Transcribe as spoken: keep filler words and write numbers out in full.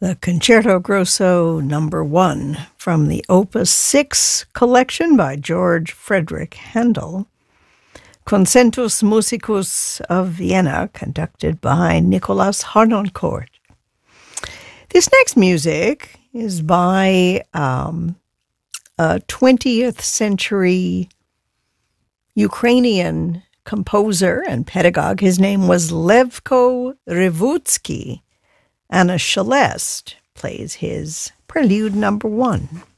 The Concerto Grosso Number One from the Opus six collection by George Frederick Handel, Concentus Musicus of Vienna, conducted by Nicolas Harnoncourt. This next music is by um, a twentieth century Ukrainian composer and pedagogue. His name was Levko Revutsky. Anna Shelest plays his Prelude Number One.